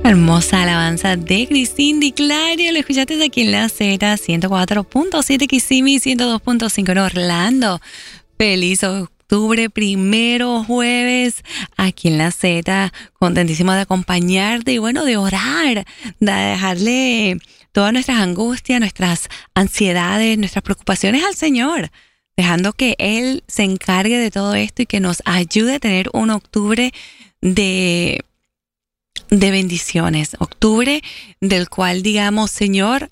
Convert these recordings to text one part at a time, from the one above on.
Hermosa alabanza de Cristín Di Clario. Lo escuchaste aquí en la Z 104.7 Kissimmee, 102.5 en Orlando. Feliz octubre, primero jueves, aquí en la Z. Contentísima de acompañarte y bueno, de orar, de dejarle todas nuestras angustias, nuestras ansiedades, nuestras preocupaciones al Señor, dejando que Él se encargue de todo esto y que nos ayude a tener un octubre de bendiciones. Octubre del cual digamos, Señor,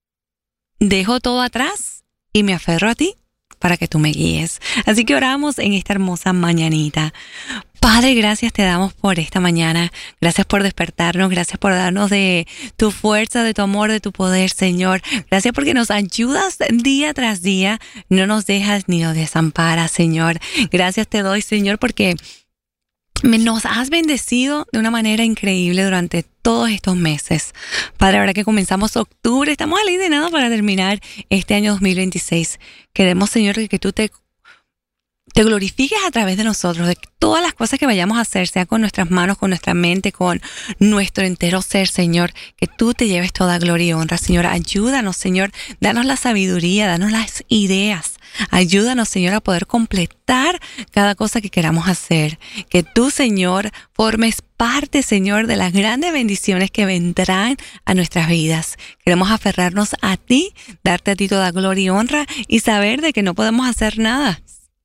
dejo todo atrás y me aferro a ti para que tú me guíes. Así que oramos en esta hermosa mañanita. Padre, gracias te damos por esta mañana. Gracias por despertarnos. Gracias por darnos de tu fuerza, de tu amor, de tu poder, Señor. Gracias porque nos ayudas día tras día. No nos dejas ni nos desamparas, Señor. Gracias te doy, Señor, porque nos has bendecido de una manera increíble durante todos estos meses. Padre, ahora que comenzamos octubre, estamos alineados para terminar este año 2026. Queremos, Señor, que tú te glorifiques a través de nosotros, de todas las cosas que vayamos a hacer, sea con nuestras manos, con nuestra mente, con nuestro entero ser, Señor, que tú te lleves toda gloria y honra, Señor. Ayúdanos, Señor, danos la sabiduría, danos las ideas. Ayúdanos, Señor, a poder completar cada cosa que queramos hacer. Que tú, Señor, formes parte, Señor, de las grandes bendiciones que vendrán a nuestras vidas. Queremos aferrarnos a ti, darte a ti toda gloria y honra y saber de que no podemos hacer nada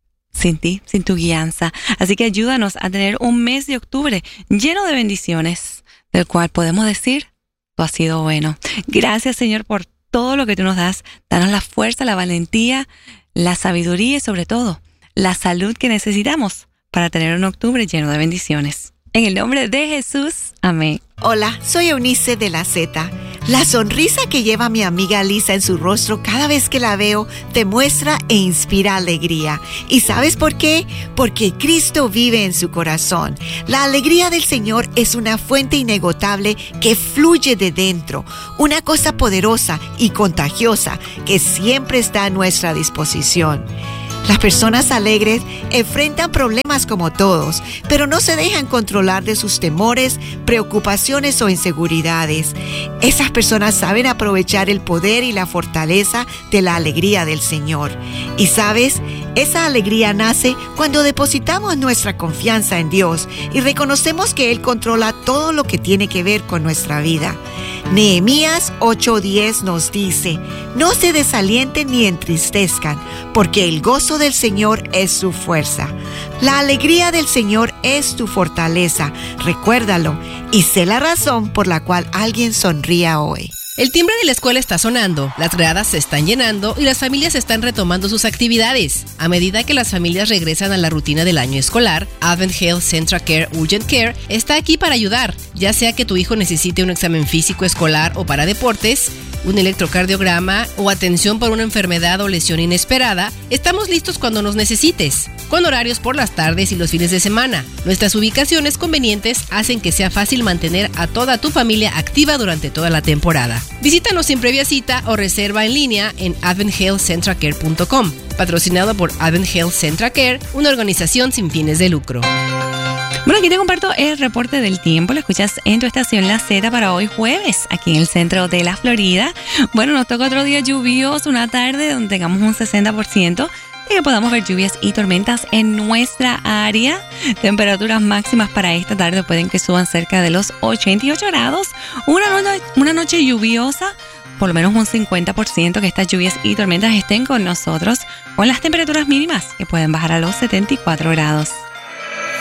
sin ti, sin tu guianza. Así que ayúdanos a tener un mes de octubre lleno de bendiciones, del cual podemos decir, tú has sido bueno. Gracias, Señor, por todo lo que tú nos das. Danos la fuerza, la valentía, la sabiduría y sobre todo la salud que necesitamos para tener un octubre lleno de bendiciones. En el nombre de Jesús, amén. Hola, soy Eunice de la Z. La sonrisa que lleva mi amiga Lisa en su rostro cada vez que la veo demuestra e inspira alegría. ¿Y sabes por qué? Porque Cristo vive en su corazón. La alegría del Señor es una fuente inagotable que fluye de dentro, una cosa poderosa y contagiosa que siempre está a nuestra disposición. Las personas alegres enfrentan problemas como todos, pero no se dejan controlar de sus temores, preocupaciones o inseguridades. Esas personas saben aprovechar el poder y la fortaleza de la alegría del Señor. Y ¿sabes? Esa alegría nace cuando depositamos nuestra confianza en Dios y reconocemos que Él controla todo lo que tiene que ver con nuestra vida. Nehemías 8:10 nos dice: no se desalienten ni entristezcan, porque el gozo del Señor es su fuerza. La alegría del Señor es tu fortaleza. Recuérdalo y sé la razón por la cual alguien sonría hoy. El timbre de la escuela está sonando, las gradas se están llenando y las familias están retomando sus actividades. A medida que las familias regresan a la rutina del año escolar, Advent Health Central Care Urgent Care está aquí para ayudar, ya sea que tu hijo necesite un examen físico escolar o para deportes, un electrocardiograma o atención por una enfermedad o lesión inesperada. Estamos listos cuando nos necesites, con horarios por las tardes y los fines de semana. Nuestras ubicaciones convenientes hacen que sea fácil mantener a toda tu familia activa durante toda la temporada. Visítanos sin previa cita o reserva en línea en adventhealthcentralcare.com. Patrocinado por Advent Health Central Care, una organización sin fines de lucro. Bueno, aquí te comparto el reporte del tiempo. Lo escuchas en tu estación La Z para hoy jueves, aquí en el centro de la Florida. Bueno, nos toca otro día lluvioso, una tarde donde tengamos un 60% y que podamos ver lluvias y tormentas en nuestra área. Temperaturas máximas para esta tarde pueden que suban cerca de los 88 grados. Una noche lluviosa, por lo menos un 50% que estas lluvias y tormentas estén con nosotros, con las temperaturas mínimas que pueden bajar a los 74 grados.